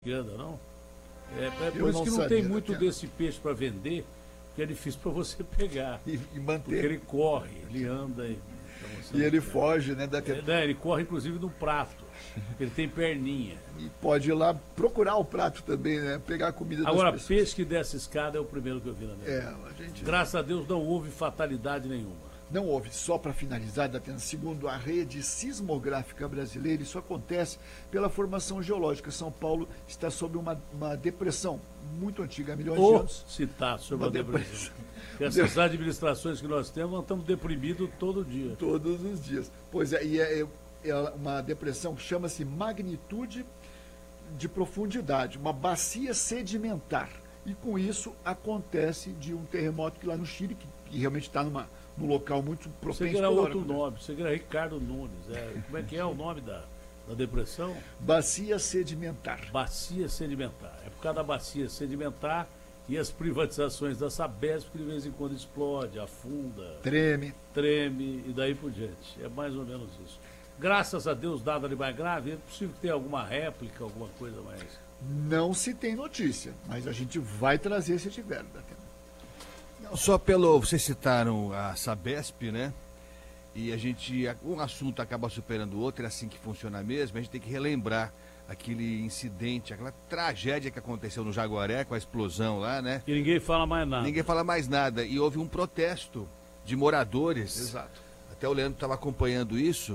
Anda, não? É por Eu isso não que não sabia, tem muito né? desse peixe para vender, que é difícil para você pegar. E Porque manter. ele corre, ele anda. Então você E não ele pega. foge, né? Né, ele corre inclusive no prato, porque ele tem perninha. E pode ir lá procurar o prato também, né? Pegar a comida das Agora, pessoas. peixe que desce escada é o primeiro que eu vi na minha É, vida. a gente Graças a Deus não houve fatalidade nenhuma. não houve. Só para finalizar, Datena, segundo a rede sismográfica brasileira, isso acontece pela formação geológica. São Paulo está sob uma depressão muito antiga, há milhões de Ou anos. citar sobre Uma a depressão. Porque essas administrações que nós temos, nós estamos deprimidos todo dia. Todos os dias. Pois é, é uma depressão que chama-se magnitude de profundidade, uma bacia sedimentar. E com isso acontece de um terremoto que lá no Chile, que realmente está num local muito Você propenso. quer outro né? nome, você quer Ricardo Nunes. Como é que é o nome da depressão? Bacia sedimentar. Bacia sedimentar. É por causa da bacia sedimentar e as privatizações da Sabesp que de vez em quando explode, afunda, Treme. treme e daí por diante. É mais ou menos isso. Graças a Deus, nada de mais grave. É possível que tenha alguma réplica, alguma coisa mais. Não se tem notícia, mas a gente vai trazer se tiver, Datena. Só pelo. Vocês citaram a Sabesp, né? E um assunto acaba superando o outro, é assim que funciona mesmo. A gente tem que relembrar aquele incidente, aquela tragédia que aconteceu no Jaguaré com a explosão lá, né? E ninguém fala mais nada. Ninguém fala mais nada. E houve um protesto de moradores. Exato. Até o Leandro estava acompanhando isso.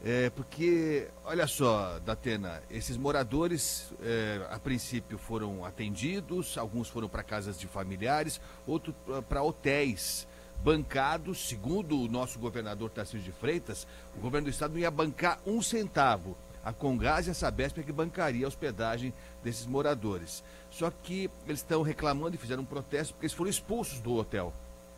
Porque, olha só, Datena, esses moradores, a princípio foram atendidos, alguns foram para casas de familiares, outros para hotéis bancados, segundo o nosso governador Tarcísio de Freitas, o governo do estado não ia bancar um centavo. A Comgás e a Sabesp é que bancaria a hospedagem desses moradores. Só que eles estão reclamando e fizeram um protesto porque eles foram expulsos do hotel.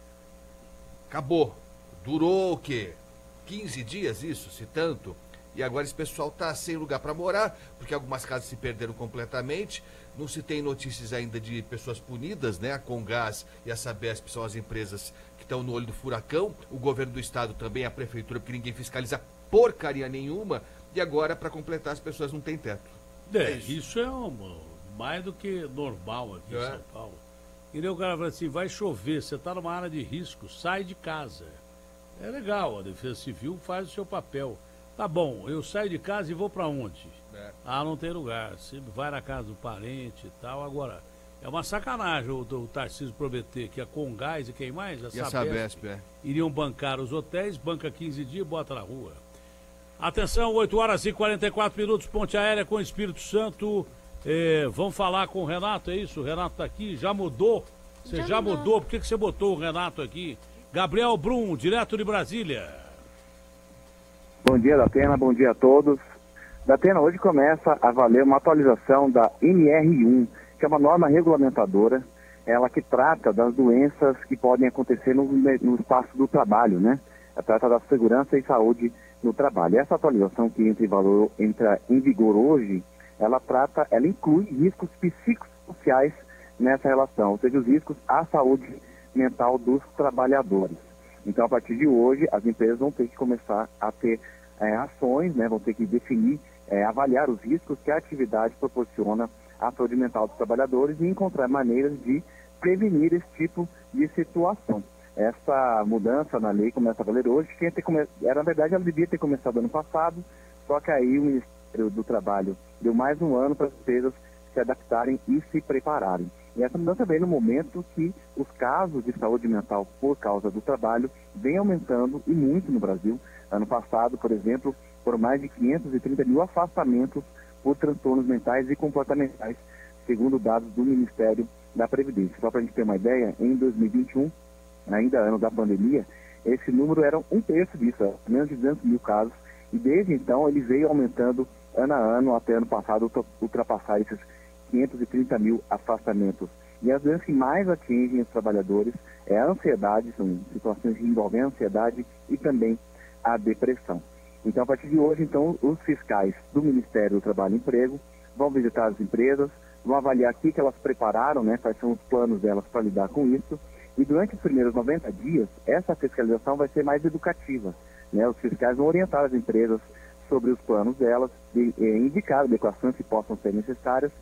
Acabou. Durou o quê? 15 dias isso, se tanto, e agora esse pessoal está sem lugar para morar, porque algumas casas se perderam completamente, não se tem notícias ainda de pessoas punidas, né? A Comgás e a Sabesp são as empresas que estão no olho do furacão, o governo do estado também, a prefeitura, porque ninguém fiscaliza porcaria nenhuma, e agora, para completar, as pessoas não têm teto. Isso é mais do que normal aqui em São Paulo. E daí o cara fala assim, vai chover, você está numa área de risco, sai de casa. É legal, a Defesa Civil faz o seu papel. Tá bom, eu saio de casa e vou para onde? Não tem lugar. Você vai na casa do parente e tal. Agora, é uma sacanagem o Tarcísio prometer que a Comgás e quem mais? E a Sabesp, iriam bancar os hotéis, banca 15 dias e bota na rua. Atenção, 8 horas e 44 minutos, Ponte Aérea com Espírito Santo. Vamos falar com o Renato, é isso? O Renato tá aqui, já mudou? Você já mudou? Por que você botou o Renato aqui? Gabriel Brum, direto de Brasília. Bom dia, Datena, bom dia a todos. Datena, hoje começa a valer uma atualização da NR1, que é uma norma regulamentadora, ela que trata das doenças que podem acontecer no espaço do trabalho, né? Ela trata da segurança e saúde no trabalho. Essa atualização que entra em vigor hoje, ela inclui riscos psicossociais nessa relação, ou seja, os riscos à saúde mental dos trabalhadores. Então, a partir de hoje, as empresas vão ter que começar a ter ações, né, vão ter que definir, avaliar os riscos que a atividade proporciona à saúde mental dos trabalhadores e encontrar maneiras de prevenir esse tipo de situação. Essa mudança na lei começa a valer hoje, na verdade, ela devia ter começado ano passado, só que aí o Ministério do Trabalho deu mais um ano para as empresas se adaptarem e se prepararem. E essa mudança vem no momento que os casos de saúde mental por causa do trabalho vem aumentando e muito no Brasil. Ano passado, por exemplo, foram mais de 530 mil afastamentos por transtornos mentais e comportamentais, segundo dados do Ministério da Previdência. Só para a gente ter uma ideia, em 2021, ainda ano da pandemia, esse número era um terço disso, menos de 200 mil casos, e desde então ele veio aumentando ano a ano, até ano passado ultrapassar esses 530 mil afastamentos. E as doenças que mais atingem os trabalhadores é a ansiedade, são situações que envolvem a ansiedade e também a depressão. Então, a partir de hoje, então, os fiscais do Ministério do Trabalho e Emprego vão visitar as empresas, vão avaliar o que elas prepararam, né, quais são os planos delas para lidar com isso, e durante os primeiros 90 dias, essa fiscalização vai ser mais educativa, né? Os fiscais vão orientar as empresas sobre os planos delas, indicar adequações que possam ser necessárias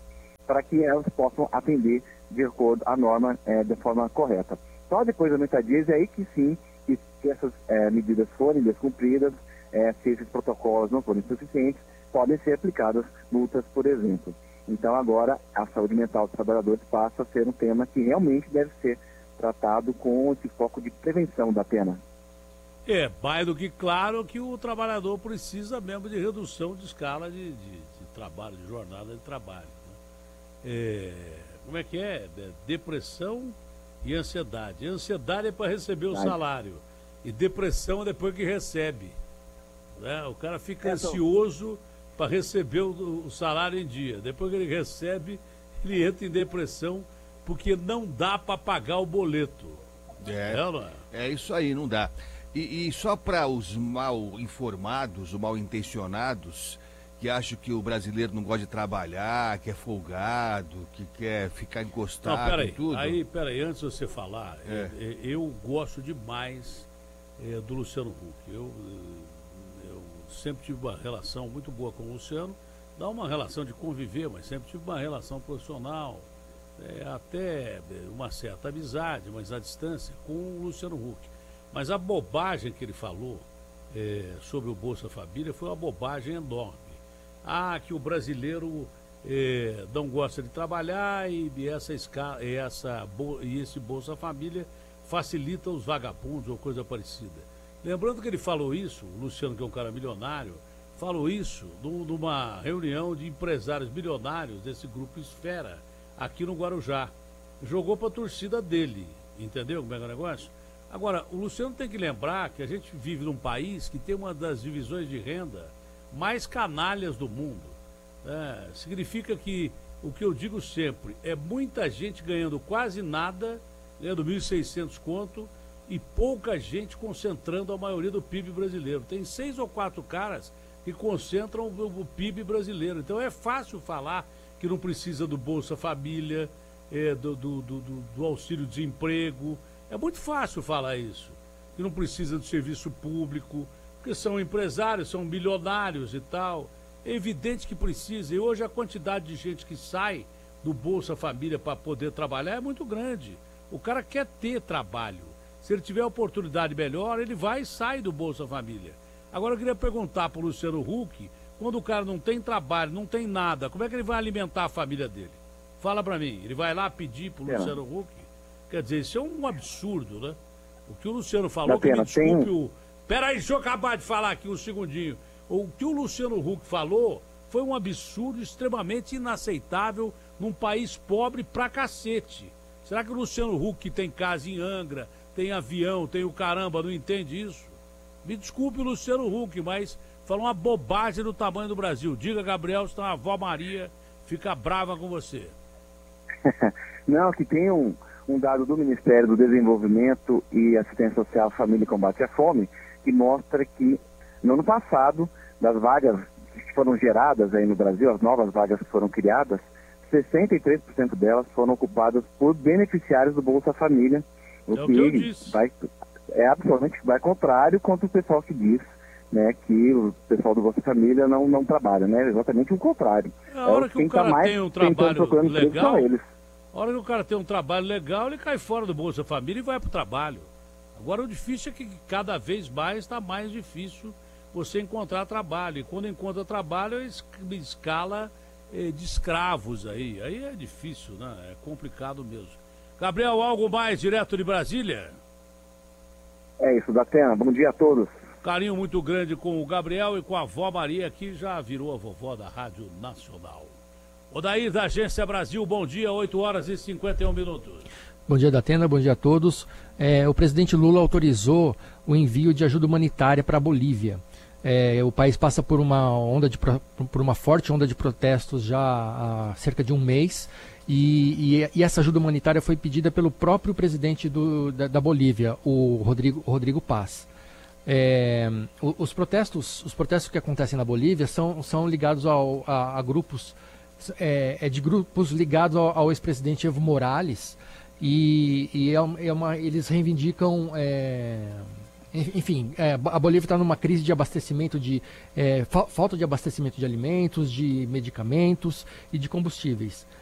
para que elas possam atender de acordo à norma de forma correta. Só depois dos 90 dias é aí que sim, que se essas medidas forem descumpridas, se esses protocolos não forem suficientes, podem ser aplicadas multas, por exemplo. Então agora a saúde mental dos trabalhadores passa a ser um tema que realmente deve ser tratado com esse foco de prevenção da pena. Mais do que claro que o trabalhador precisa mesmo de redução de escala de trabalho, de jornada de trabalho. Né? Como é que é? Depressão e ansiedade. Ansiedade é para receber o salário e depressão é depois que recebe. Né? O cara fica ansioso para receber o salário em dia. Depois que ele recebe, ele entra em depressão porque não dá para pagar o boleto. É isso aí, não dá. E só para os mal informados, os mal intencionados, que acham que o brasileiro não gosta de trabalhar, que é folgado, que quer ficar encostado e tudo. Peraí, antes de você falar, eu gosto demais do Luciano Huck. Eu sempre tive uma relação muito boa com o Luciano, não uma relação de conviver, mas sempre tive uma relação profissional, até uma certa amizade, mas à distância, com o Luciano Huck. Mas a bobagem que ele falou sobre o Bolsa Família foi uma bobagem enorme. Que o brasileiro não gosta de trabalhar e esse Bolsa Família facilita os vagabundos ou coisa parecida. Lembrando que ele falou isso, o Luciano, que é um cara milionário, falou isso numa reunião de empresários milionários desse grupo Esfera, aqui no Guarujá. Jogou para a torcida dele, entendeu como é que é o negócio? Agora, o Luciano tem que lembrar que a gente vive num país que tem uma das divisões de renda mais canalhas do mundo. Significa que, o que eu digo sempre, é muita gente ganhando quase nada, ganhando 1.600 conto, e pouca gente concentrando a maioria do PIB brasileiro. Tem 6 ou 4 caras que concentram o PIB brasileiro. Então é fácil falar que não precisa do Bolsa Família, do auxílio-desemprego. É muito fácil falar isso, que não precisa do serviço público, porque são empresários, são bilionários e tal. É evidente que precisa. E hoje a quantidade de gente que sai do Bolsa Família para poder trabalhar é muito grande. O cara quer ter trabalho. Se ele tiver oportunidade melhor, ele vai e sai do Bolsa Família. Agora eu queria perguntar para o Luciano Huck, quando o cara não tem trabalho, não tem nada, como é que ele vai alimentar a família dele? Fala para mim, ele vai lá pedir para o Luciano Huck? Quer dizer, isso é um absurdo, né? O que o Luciano falou, que me desculpe Peraí, deixa eu acabar de falar aqui um segundinho. O que o Luciano Huck falou foi um absurdo extremamente inaceitável num país pobre pra cacete. Será que o Luciano Huck, que tem casa em Angra, tem avião, tem o caramba, não entende isso? Me desculpe o Luciano Huck, mas falou uma bobagem do tamanho do Brasil. Diga, Gabriel, senão a avó Maria fica brava com você. Não, que tem um dado do Ministério do Desenvolvimento e Assistência Social, Família e Combate à Fome, que mostra que no ano passado, das vagas que foram geradas aí no Brasil, as novas vagas que foram criadas, 63% delas foram ocupadas por beneficiários do Bolsa Família, o que absolutamente vai contrário contra o pessoal que diz, né, que o pessoal do Bolsa Família não trabalha, né? Exatamente o contrário. A hora que o cara tem um trabalho legal, a hora que o cara tem um trabalho legal, ele cai fora do Bolsa Família e vai para o trabalho. Agora o difícil é que cada vez mais está mais difícil você encontrar trabalho. E quando encontra trabalho, escala de escravos aí. Aí é difícil, né? É complicado mesmo. Gabriel, algo mais direto de Brasília? É isso, Datena. Bom dia a todos. Carinho muito grande com o Gabriel e com a avó Maria, que já virou a vovó da Rádio Nacional. Odair, da Agência Brasil, bom dia, 8h51. Bom dia, Datena, bom dia a todos. O presidente Lula autorizou o envio de ajuda humanitária para a Bolívia. O país passa por uma forte onda de protestos já há cerca de um mês. E essa ajuda humanitária foi pedida pelo próprio presidente da Bolívia, o Rodrigo Paz. Os protestos que acontecem na Bolívia são ligados a grupos, de grupos ligados ao ex-presidente Evo Morales, eles reivindicam, a Bolívia está numa crise de abastecimento, falta de abastecimento de alimentos, de medicamentos e de combustíveis.